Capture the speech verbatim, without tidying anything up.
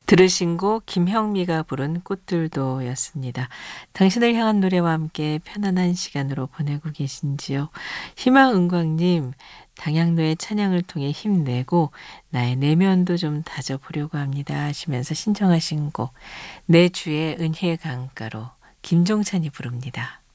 들으신 곡 김형미가 부른 꽃들도 였습니다. 당신을 향한 노래와 함께 편안한 시간으로 보내고 계신지요? 희망은광님, 당양로의 찬양을 통해 힘내고 나의 내면도 좀 다져보려고 합니다 하시면서 신청하신 곡 내 주의 은혜의 강가로 김종찬이 부릅니다.